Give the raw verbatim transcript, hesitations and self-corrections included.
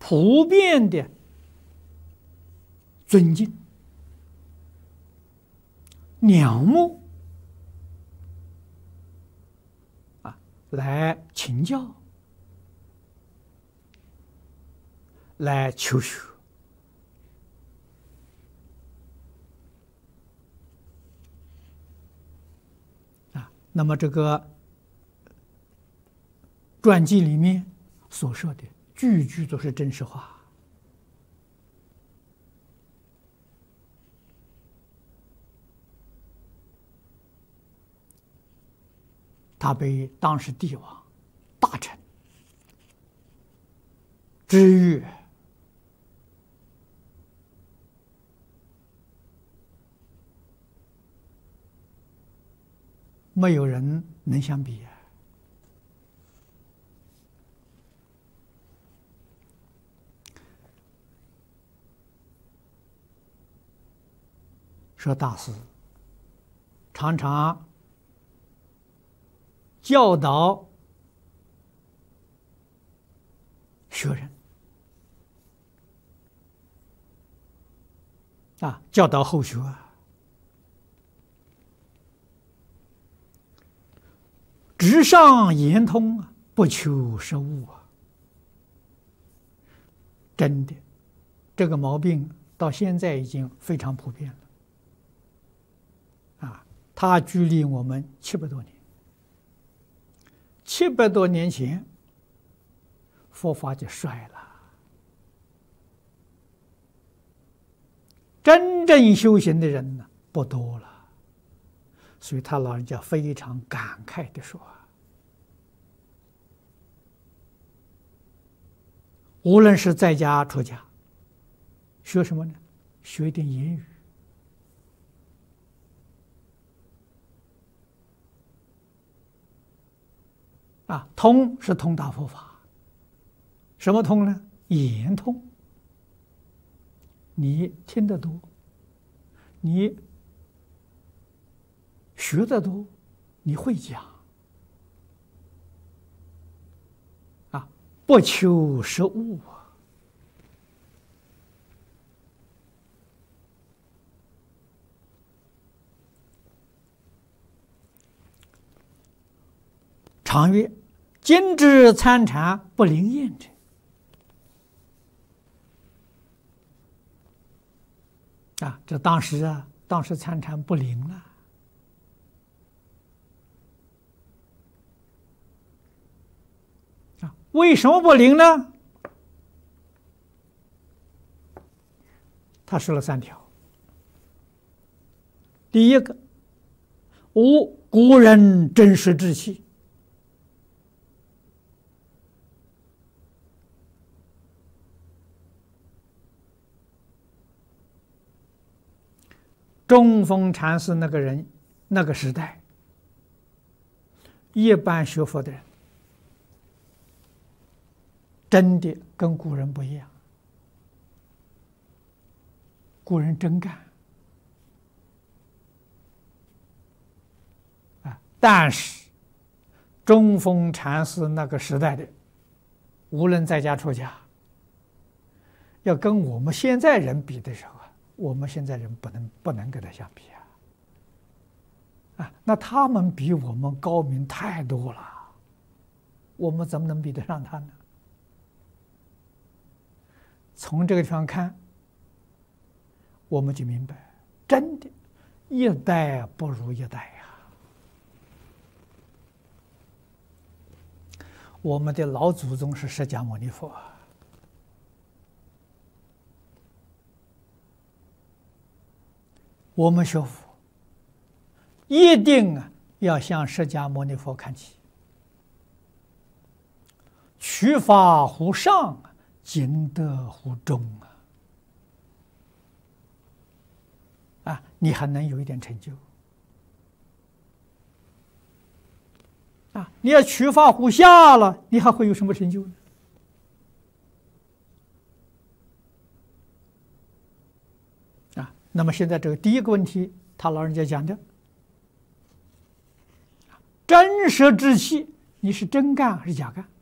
普遍的尊敬、仰慕啊，来请教、来求学。啊，那么这个传记里面所说的句句都是真实话。他被当时帝王、大臣知遇，没有人能相比啊。说大师常常教导学人啊，教导后学啊，直上言通啊，不求实物啊。真的，这个毛病到现在已经非常普遍了。啊，他距离我们七百多年。七百多年前，佛法就衰了。真正修行的人呢，不多了。所以他老人家非常感慨地说：“无论是在家出家，学什么呢？学一点言语。啊，通是通达佛法，什么通呢？言通。你听得多，你学得多，你会讲。啊，不求实物啊。常曰：今之参禅不灵验者。啊，这当时啊，当时参禅不灵了。啊，为什么不灵呢？他说了三条。第一个，无古人真实之气。中峰禅师那个人，那个时代，一般学佛的人，真的跟古人不一样。古人真干啊，但是中峰禅师那个时代的，无论在家出家，要跟我们现在人比的时候，我们现在人不能不能跟他相比啊！啊，那他们比我们高明太多了，我们怎么能比得上他呢？从这个地方看，我们就明白，真的，一代不如一代呀！我们的老祖宗是释迦牟尼佛。我们学佛一定啊要向释迦牟尼佛看齐，取法乎上，尽德乎中啊！啊，你还能有一点成就啊！你要取法乎下了，你还会有什么成就呢？那么现在这个第一个问题，他老人家讲的，真实之气，你是真干还是假干？